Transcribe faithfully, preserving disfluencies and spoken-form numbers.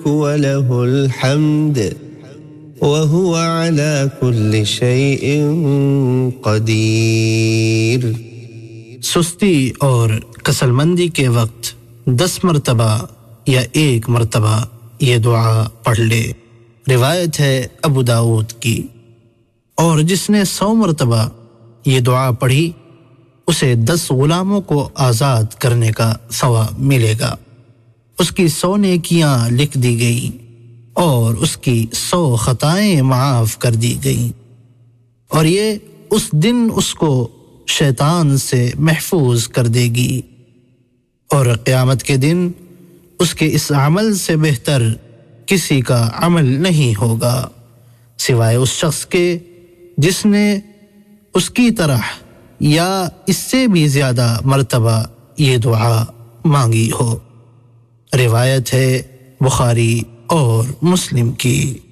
وله الحمد وهو على كل شيء قدير. سستی اور کسل مندی کے وقت دس مرتبہ یا ایک مرتبہ یہ دعا پڑھ لے. روایت ہے ابو داؤد کی. اور جس نے سو مرتبہ یہ دعا پڑھی اسے دس غلاموں کو آزاد کرنے کا ثواب ملے گا. اس کی سو نیکیاں لکھ دی گئیں اور اس کی سو خطائیں معاف کر دی گئیں، اور یہ اس دن اس کو شیطان سے محفوظ کر دے گی. اور قیامت کے دن اس کے اس عمل سے بہتر کسی کا عمل نہیں ہوگا سوائے اس شخص کے جس نے اس کی طرح یا اس سے بھی زیادہ مرتبہ یہ دعا مانگی ہو. روایت ہے بخاری اور مسلم کی.